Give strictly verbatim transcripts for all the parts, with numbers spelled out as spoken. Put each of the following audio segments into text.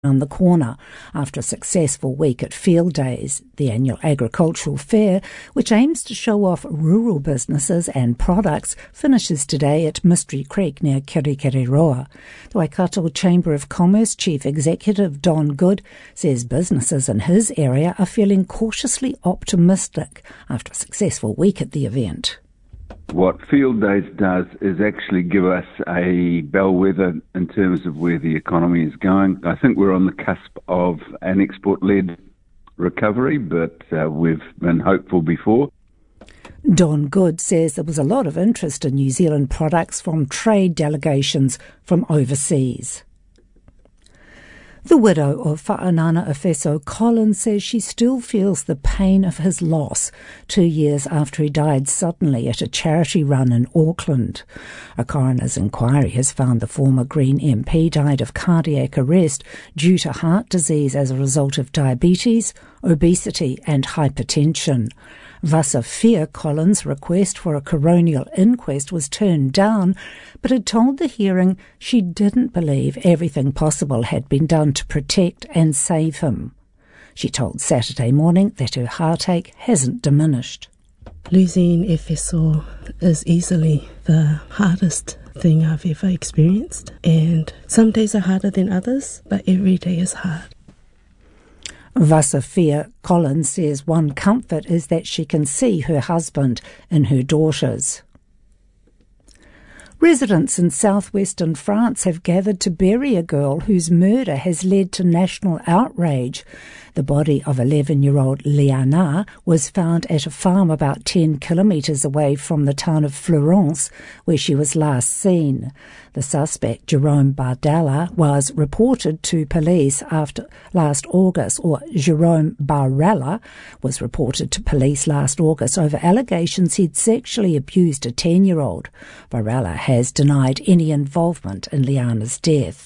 around the corner after a successful week at Field Days, the annual agricultural fair, which aims to show off rural businesses and products, finishes today at Mystery Creek near Kirikiriroa. The Waikato Chamber of Commerce Chief Executive Don Good says businesses in his area are feeling cautiously optimistic after a successful week at the event. What Field Days does is actually give us a bellwether in terms of where the economy is going. I think we're on the cusp of an export-led recovery, but uh, we've been hopeful before. Don Good says there was a lot of interest in New Zealand products from trade delegations from overseas. The widow of Fa'anana Efeso Collins says she still feels the pain of his loss two years after he died suddenly at a charity run in Auckland. A coroner's inquiry has found the former Green M P died of cardiac arrest due to heart disease as a result of diabetes, obesity and hypertension. Vasa Fia Collins' request for a coronial inquest was turned down, but had told the hearing she didn't believe everything possible had been done to protect and save him. She told Saturday Morning that her heartache hasn't diminished. Losing Efeso is easily the hardest thing I've ever experienced, and some days are harder than others, but every day is hard. Vasa Fia Collins says one comfort is that she can see her husband in her daughters. Residents in southwestern France have gathered to bury a girl whose murder has led to national outrage. The body of eleven-year-old Liana was found at a farm about ten kilometres away from the town of Florence, where she was last seen. The suspect, Jerome Bardella, was reported to police after last August, or Jerome Barella was reported to police last August over allegations he'd sexually abused a ten-year-old. Barella has denied any involvement in Liana's death.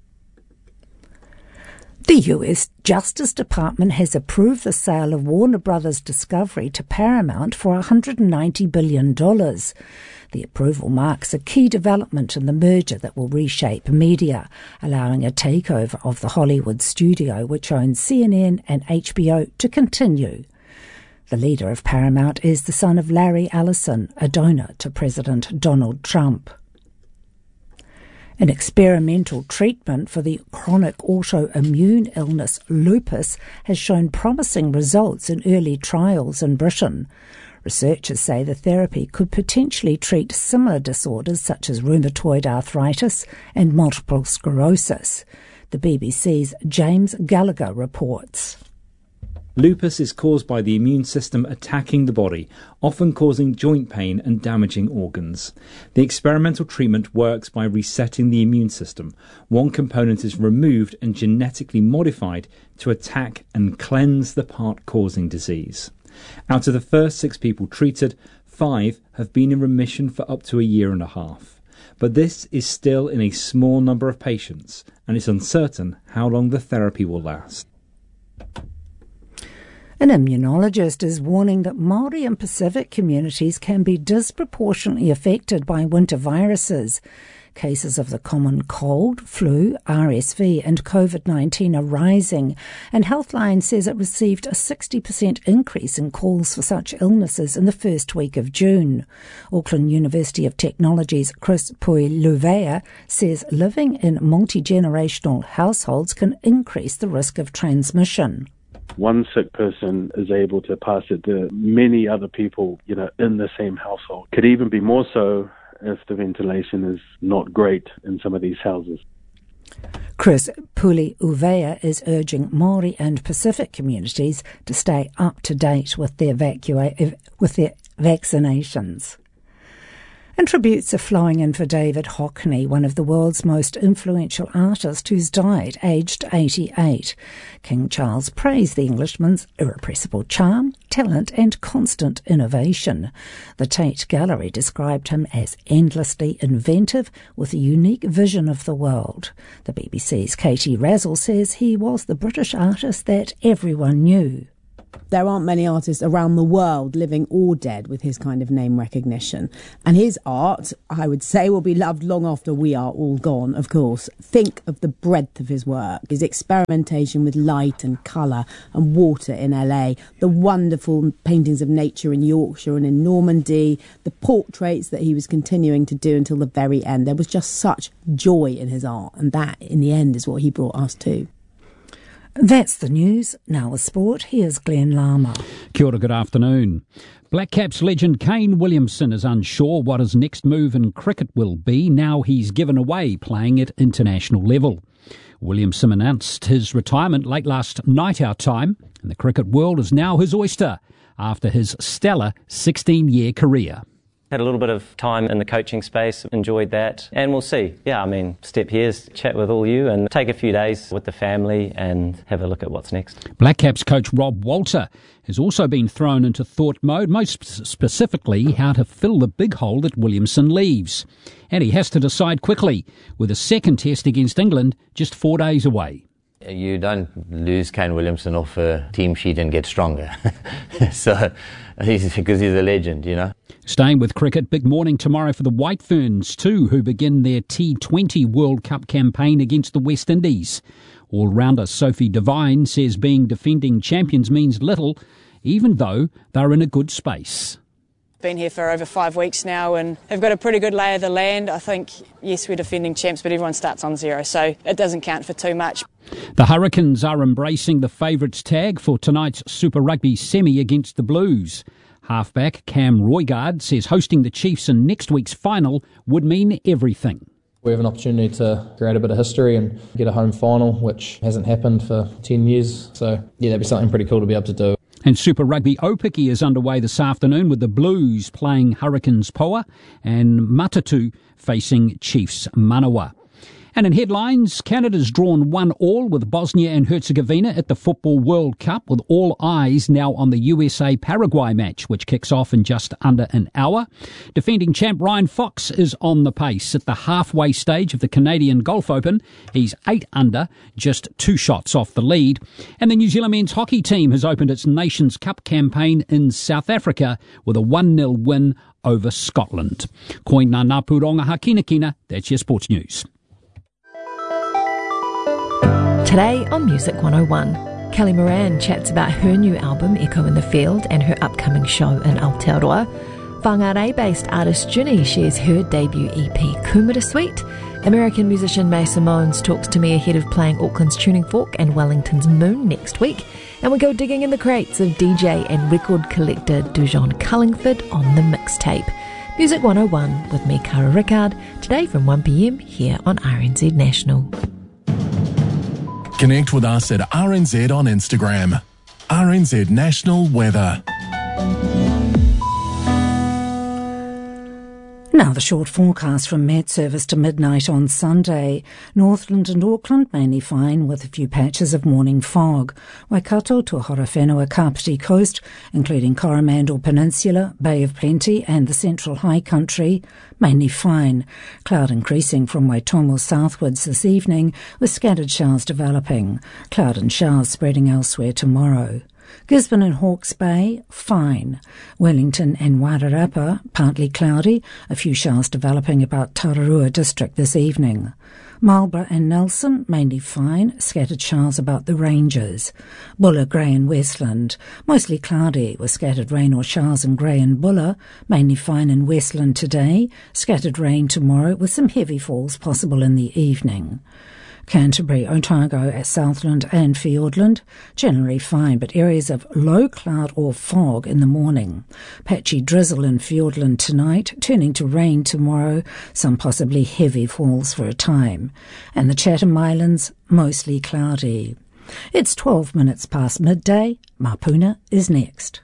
The U S Justice Department has approved the sale of Warner Brothers Discovery to Paramount for one hundred ninety billion dollars. The approval marks a key development in the merger that will reshape media, allowing a takeover of the Hollywood studio, which owns C N N and H B O, to continue. The leader of Paramount is the son of Larry Ellison, a donor to President Donald Trump. An experimental treatment for the chronic autoimmune illness lupus has shown promising results in early trials in Britain. Researchers say the therapy could potentially treat similar disorders such as rheumatoid arthritis and multiple sclerosis. The B B C's James Gallagher reports. Lupus is caused by the immune system attacking the body, often causing joint pain and damaging organs. The experimental treatment works by resetting the immune system. One component is removed and genetically modified to attack and cleanse the part causing disease. Out of the first six people treated, five have been in remission for up to a year and a half. But this is still in a small number of patients, and it's uncertain how long the therapy will last. An immunologist is warning that Māori and Pacific communities can be disproportionately affected by winter viruses. Cases of the common cold, flu, R S V and COVID nineteen are rising, and Healthline says it received a sixty percent increase in calls for such illnesses in the first week of June. Auckland University of Technology's Chris Puiluvea says living in multi-generational households can increase the risk of transmission. One sick person is able to pass it to many other people, you know, in the same household. Could even be more so if the ventilation is not great in some of these houses. Chris Puiluvea is urging Māori and Pacific communities to stay up to date with their, vacua- with their vaccinations. And tributes are flowing in for David Hockney, one of the world's most influential artists who's died aged eighty-eight. King Charles praised the Englishman's irrepressible charm, talent and constant innovation. The Tate Gallery described him as endlessly inventive with a unique vision of the world. The B B C's Katie Razzle says he was the British artist that everyone knew. There aren't many artists around the world, living or dead, with his kind of name recognition. And his art, I would say, will be loved long after we are all gone, of course. Think of the breadth of his work, his experimentation with light and colour and water in L A, the wonderful paintings of nature in Yorkshire and in Normandy, the portraits that he was continuing to do until the very end. There was just such joy in his art, and that, in the end, is what he brought us to. That's the news. Now a sport. Here's Glenn Lama. Kia ora, good afternoon. Black Caps legend Kane Williamson is unsure what his next move in cricket will be now he's given away playing at international level. Williamson announced his retirement late last night our time, and the cricket world is now his oyster after his stellar sixteen-year career. Had a little bit of time in the coaching space, enjoyed that, and we'll see. Yeah, I mean, step here is chat with all you and take a few days with the family and have a look at what's next. Black Caps coach Rob Walter has also been thrown into thought mode, most specifically how to fill the big hole that Williamson leaves. And he has to decide quickly, with a second test against England just four days away. You don't lose Kane Williamson off a team sheet and get stronger. so, he's, because he's a legend, you know. Staying with cricket, big morning tomorrow for the White Ferns too, who begin their T twenty World Cup campaign against the West Indies. All-rounder Sophie Devine says being defending champions means little, even though they're in a good space. Been here for over five weeks now and have got a pretty good lay of the land. I think, yes, we're defending champs, but everyone starts on zero, so it doesn't count for too much. The Hurricanes are embracing the favourites tag for tonight's Super Rugby semi against the Blues. Halfback Cam Roigard says hosting the Chiefs in next week's final would mean everything. We have an opportunity to create a bit of history and get a home final, which hasn't happened for ten years. So, yeah, that'd be something pretty cool to be able to do. And Super Rugby Opiki is underway this afternoon with the Blues playing Hurricanes Poa and Matatu facing Chiefs Manawa. And in headlines, Canada's drawn one all with Bosnia and Herzegovina at the Football World Cup, with all eyes now on the U S A-Paraguay match, which kicks off in just under an hour. Defending champ Ryan Fox is on the pace at the halfway stage of the Canadian Golf Open. He's eight under, just two shots off the lead. And the New Zealand men's hockey team has opened its Nations Cup campaign in South Africa with a one nil win over Scotland. Koina ngā pūronga hakinakina, that's your sports news. Today on Music one oh one, Kelly Moran chats about her new album Echo in the Field and her upcoming show in Aotearoa. Whangarei-based artist Ginny shares her debut E P Kumara Suite. American musician May Simones talks to me ahead of playing Auckland's Tuning Fork and Wellington's Moon next week. And we go digging in the crates of D J and record collector Dujon Cullingford on the mixtape. Music one oh one with me, Cara Rickard, today from one p m here on R N Z National. Connect with us at R N Z on Instagram. R N Z National Weather. Now the short forecast from Met Service to midnight on Sunday. Northland and Auckland mainly fine with a few patches of morning fog. Waikato to Horowhenua Kapiti Coast, including Coromandel Peninsula, Bay of Plenty and the Central High Country, mainly fine. Cloud increasing from Waitomo southwards this evening with scattered showers developing. Cloud and showers spreading elsewhere tomorrow. Gisborne and Hawke's Bay, fine. Wellington and Wairarapa, partly cloudy, a few showers developing about Tararua district this evening. Marlborough and Nelson, mainly fine, scattered showers about the ranges. Buller, Grey and Westland, mostly cloudy with scattered rain or showers in Grey and Buller, mainly fine in Westland today, scattered rain tomorrow with some heavy falls possible in the evening. Canterbury, Otago at Southland and Fiordland, generally fine, but areas of low cloud or fog in the morning. Patchy drizzle in Fiordland tonight, turning to rain tomorrow, some possibly heavy falls for a time. And the Chatham Islands, mostly cloudy. It's twelve minutes past midday. Mapuna is next.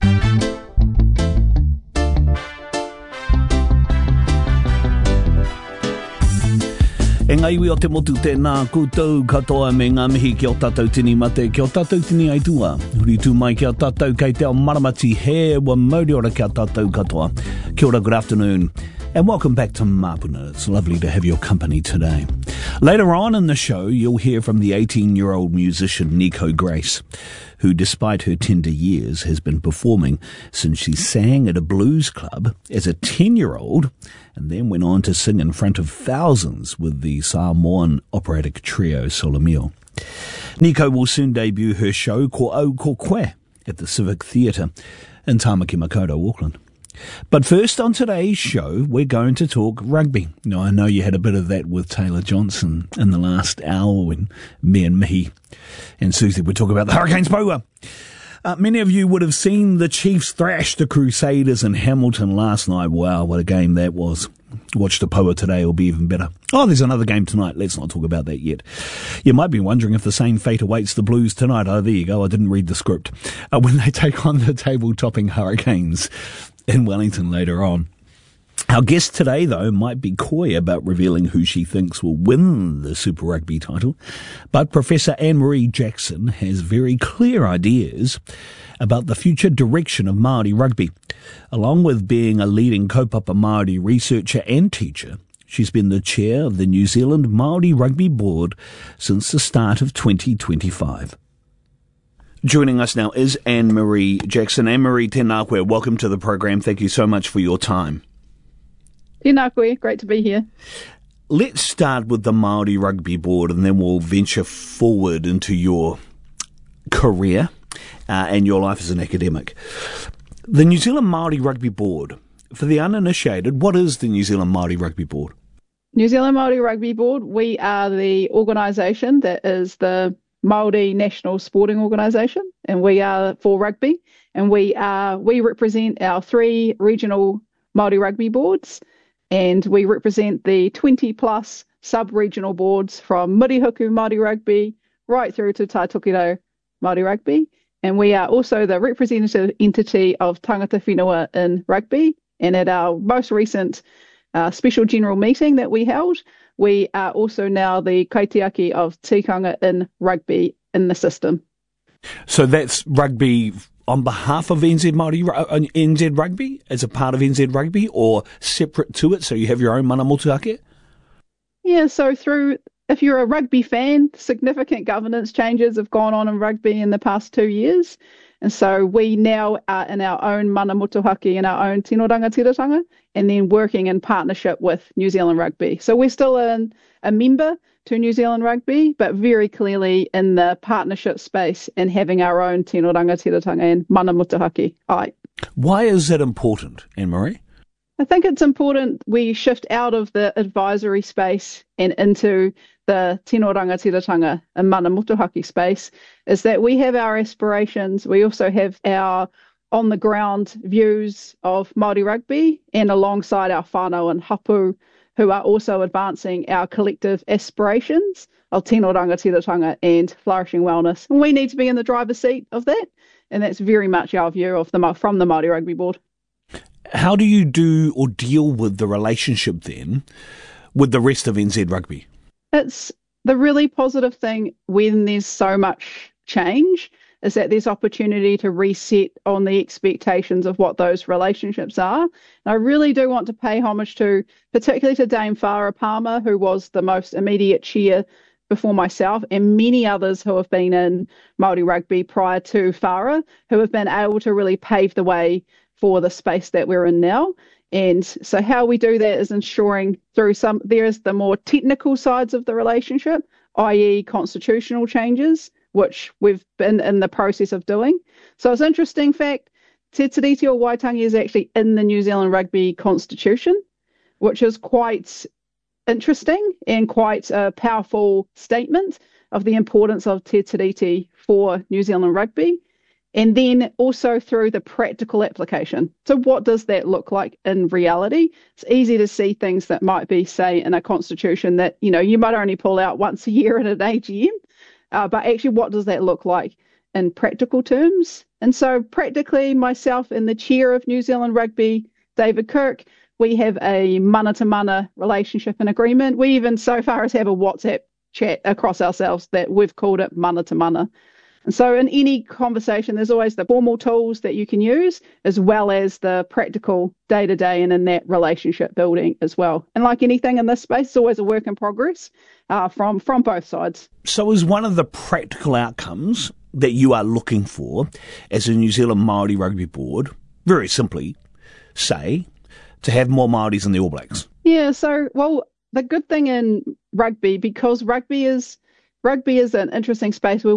E ngai wi o te motu tēnā koutou katoa me ngā mihi ki o tātou tini mate, ki o tātou tini aitua. Huri tū mai ki o tātou kei te o maramati he wa mauri ora ki o tātou katoa. Kia ora, good afternoon. And welcome back to Mapuna. It's lovely to have your company today. Later on in the show, you'll hear from the eighteen-year-old musician Nico Grace, who, despite her tender years, has been performing since she sang at a blues club as a ten-year-old and then went on to sing in front of thousands with the Samoan operatic trio Solomio. Nico will soon debut her show Ko Au Ko Koe at the Civic Theatre in Tamaki Makaurau, Auckland. But first on today's show, we're going to talk rugby. Now, I know you had a bit of that with Taylor Johnson in the last hour when me and Mihi and Susie would talk about the Hurricanes Poa. Uh, many of you would have seen the Chiefs thrash the Crusaders in Hamilton last night. Wow, what a game that was. Watch the Poa today, it'll be even better. Oh, there's another game tonight. Let's not talk about that yet. You might be wondering if the same fate awaits the Blues tonight. Oh, there you go. I didn't read the script. Uh, when they take on the table-topping Hurricanes in Wellington later on. Our guest today, though, might be coy about revealing who she thinks will win the Super Rugby title, but Professor Anne-Marie Jackson has very clear ideas about the future direction of Māori rugby. Along with being a leading kaupapa Māori researcher and teacher, she's been the chair of the New Zealand Māori Rugby Board since the start of twenty twenty-five. Joining us now is Anne-Marie Jackson. Anne-Marie, tēnā koe, welcome to the program. Thank you so much for your time. Tēnā koe, great to be here. Let's start with the Māori Rugby Board and then we'll venture forward into your career uh, and your life as an academic. The New Zealand Māori Rugby Board, for the uninitiated, what is the New Zealand Māori Rugby Board? New Zealand Māori Rugby Board, we are the organisation that is the Māori national sporting organisation, and we are for rugby, and we are we represent our three regional Māori rugby boards, and we represent the twenty plus sub-regional boards from Murihuku Māori Rugby right through to Taitokiro Māori Rugby, and we are also the representative entity of Tangata Whenua in rugby, and at our most recent uh, special general meeting that we held, we are also now the kaitiaki of tikanga in rugby in the system. So that's rugby on behalf of N Z Māori, uh, N Z Rugby, as a part of N Z Rugby, or separate to it, so you have your own mana motuhake? Yeah, so through, if you're a rugby fan, significant governance changes have gone on in rugby in the past two years. And so we now are in our own mana motuhake and our own tino rangatiratanga, and then working in partnership with New Zealand Rugby. So we're still in, a member to New Zealand Rugby, but very clearly in the partnership space and having our own tino rangatiratanga and mana motuhake. Ai. Why is that important, Anne-Marie? I think it's important we shift out of the advisory space and into the tino rangatiratanga and mana motuhake space, is that we have our aspirations. We also have our on-the-ground views of Māori rugby, and alongside our whānau and hapu, who are also advancing our collective aspirations of tino rangatiratanga and flourishing wellness. And we need to be in the driver's seat of that, and that's very much our view of the from the Māori Rugby Board. How do you do or deal with the relationship then with the rest of N Z Rugby? It's the really positive thing when there's so much change is that there's opportunity to reset on the expectations of what those relationships are. And I really do want to pay homage to, particularly to Dame Farah Palmer, who was the most immediate chair before myself, and many others who have been in Māori rugby prior to Farah, who have been able to really pave the way for the space that we're in now. And so how we do that is ensuring through some, there's the more technical sides of the relationship, that is constitutional changes, which we've been in the process of doing. So it's an interesting fact, Te Tiriti o Waitangi is actually in the New Zealand Rugby Constitution, which is quite interesting and quite a powerful statement of the importance of Te Tiriti for New Zealand Rugby. And then also through the practical application. So what does that look like in reality? It's easy to see things that might be, say, in a constitution that, you know, you might only pull out once a year at an A G M. Uh, but actually, what does that look like in practical terms? And so practically, myself and the chair of New Zealand Rugby, David Kirk, we have a mana-to-mana relationship and agreement. We even so far as have a WhatsApp chat across ourselves that we've called it mana-to-mana. And so in any conversation, there's always the formal tools that you can use, as well as the practical day-to-day and in that relationship building as well. And like anything in this space, it's always a work in progress uh, from, from both sides. So is one of the practical outcomes that you are looking for as a New Zealand Māori Rugby Board, very simply, say, to have more Māoris in the All Blacks? Yeah, so, well, the good thing in rugby, because rugby is rugby is an interesting space where